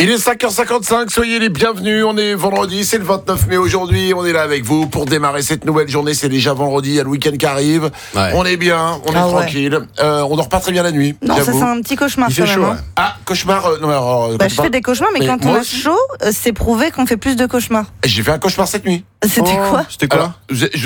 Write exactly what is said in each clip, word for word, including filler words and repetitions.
Il est cinq heures cinquante-cinq, soyez les bienvenus, on est vendredi, c'est le vingt-neuf mai aujourd'hui, on est là avec vous pour démarrer cette nouvelle journée, c'est déjà vendredi, il y a le week-end qui arrive, ouais. On est bien, on est ah tranquille, ouais. euh, on dort pas très bien la nuit. Non, j'avoue. Ça c'est un petit cauchemar. Il fait chaud, hein. Ah, cauchemar, euh, non mais alors... Bah, je fais des cauchemars, mais, mais quand on a chaud, euh, c'est prouvé qu'on fait plus de cauchemars. J'ai fait un cauchemar cette nuit. C'était oh, quoi C'était quoi alors, je, je...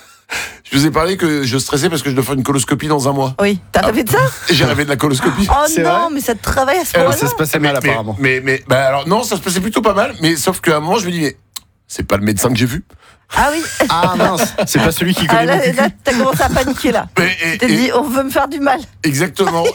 Je vous ai parlé que je stressais parce que je dois faire une coloscopie dans un mois. Oui, t'as rêvé de ça ? J'ai rêvé de la coloscopie. Oh c'est non, vrai mais ça te travaille à ce moment-là. Ça se passait mal mais, apparemment. Mais, mais, mais bah alors non, ça se passait plutôt pas mal, mais sauf qu'à un moment je me dis mais c'est pas le médecin que j'ai vu. Ah oui. Ah mince, c'est pas celui qui connaît ah, là, mon cul. Là, t'as commencé à paniquer là. Mais, et, tu t'es et, dit, on veut me faire du mal. Exactement.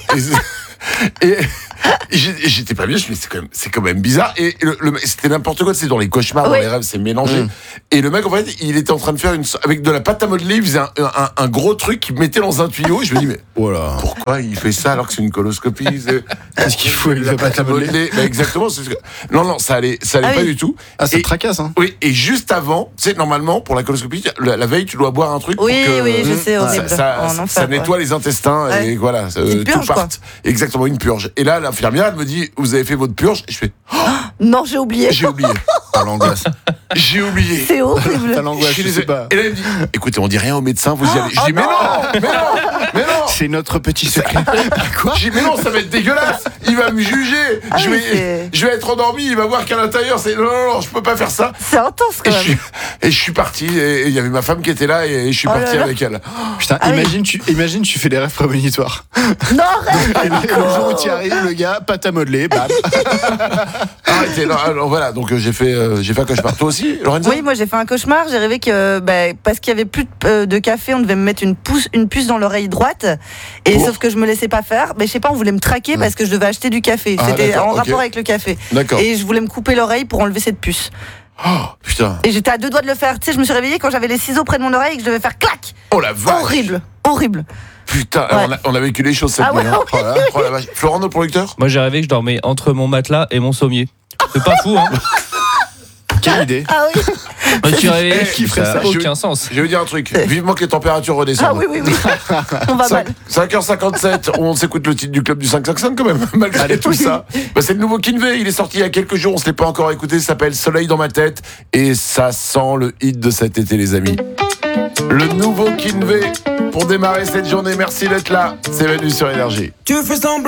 et, et, et j'étais pas bien, je me dis, c'est quand même, c'est quand même bizarre. Et le, le, c'était n'importe quoi, c'est dans les cauchemars, oui. Dans les rêves, c'est mélangé. Mmh. Et le mec, en fait, il était en train de faire une, avec de la pâte à modeler, il faisait un, un, un gros truc qu'il mettait dans un tuyau. Et je me dis, mais voilà. Pourquoi il fait ça alors que c'est une coloscopie? Qu'est-ce qu'il faut avec la pâte à modeler? Bah, exactement. C'est ce que... Non, non, ça allait, ça allait ah, pas oui. du tout. Ah, ça et, te tracasse, hein? Oui, et juste avant, tu sais, normalement, pour la coloscopie, la, la veille, tu dois boire un truc. Oui, pour que, oui, je sais, horrible. Ça, ça, oh, ça, non, ça nettoie ouais. les intestins ouais. et voilà, euh, purge, tout part. Exactement, une purge. Et là, l'infirmière, elle me dit, vous avez fait votre purge? Et je fais, oh non, j'ai oublié. J'ai oublié. Oh, l'angoisse. J'ai oublié. C'est horrible. T'as l'angoisse, je sais pas. Et là, elle me dit, écoutez, on dit rien au médecin, vous y allez. Je dis, mais non, mais non, mais non. C'est notre petit secret. Quoi? Je dis, mais non, ça va être dégueulasse. Il va me juger. Ah, je, vais, je vais être endormi. Il va voir qu'à l'intérieur, c'est non, non, non, je peux pas faire ça. C'est intense quand et même. Je suis, et je suis parti. Et il y avait ma femme qui était là et je suis oh parti là là. avec elle. Putain, ah, imagine, oui. tu, imagine, tu fais des rêves prémonitoires. Non, arrête. Et le jour où tu y arrives, le gars, pâte à modeler, bam. Arrêtez. Non, alors voilà. Donc j'ai fait, euh, j'ai fait un cauchemar. Toi aussi, Lorenzo? Oui, moi j'ai fait un cauchemar. J'ai rêvé que bah, parce qu'il y avait plus de, euh, de café, on devait me mettre une, pouce, une puce dans l'oreille droite. Et oh. sauf que je me laissais pas faire. Mais je sais pas, on voulait me traquer mmh. parce que je devais acheter du café. Ah, C'était en okay. rapport avec le café. D'accord. Et je voulais me couper l'oreille pour enlever cette puce. Oh putain. Et j'étais à deux doigts de le faire. Tu sais, je me suis réveillée quand j'avais les ciseaux près de mon oreille et que je devais faire clac. Oh la vache. Horrible, horrible. Putain, ouais. on, a, on a vécu les choses cette ah nuit. Ouais, hein. oui. oh là, oh la vache. Florent, notre producteur? Moi j'ai rêvé que je dormais entre mon matelas et mon sommier. C'est pas fou, hein? Quelle idée. Ah oui. Je me suis réveillé, eh, qui ferait ça, ça n'a aucun sens. Je vais vous dire un truc, vivement que les températures redescendent. Ah oui, oui, oui. On va mal. cinq heures cinquante-sept, on s'écoute le titre du club du cinq cent cinquante-cinq quand même, malgré Allez, tout oui. ça. Bah, c'est le nouveau Kinvey, il est sorti il y a quelques jours, on ne se l'est pas encore écouté, ça s'appelle Soleil dans ma tête. Et ça sent le hit de cet été, les amis. Le nouveau Kinvey pour démarrer cette journée, merci d'être là. C'est venu sur Énergie. Tu fais semblant.